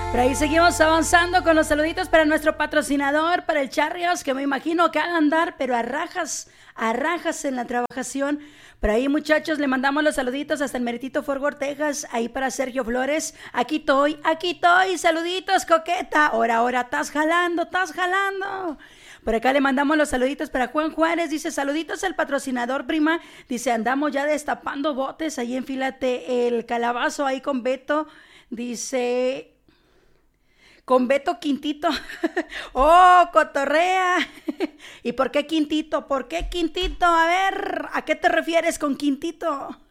Por ahí seguimos avanzando con los saluditos para nuestro patrocinador, para el Charrios, que me imagino que ha de andar, pero a rajas en la trabajación. Por ahí, muchachos, le mandamos los saluditos hasta el Meritito Fort Worth, Texas, ahí para Sergio Flores. Aquí estoy, saluditos, coqueta. Ahora, estás jalando. Por acá le mandamos los saluditos para Juan Juárez, dice, saluditos al patrocinador, prima. Dice, andamos ya destapando botes, ahí enfílate el calabazo ahí con Beto. Dice... Con Beto Quintito. ¡Oh, cotorrea! ¿Y por qué Quintito? A ver, ¿a qué te refieres con Quintito?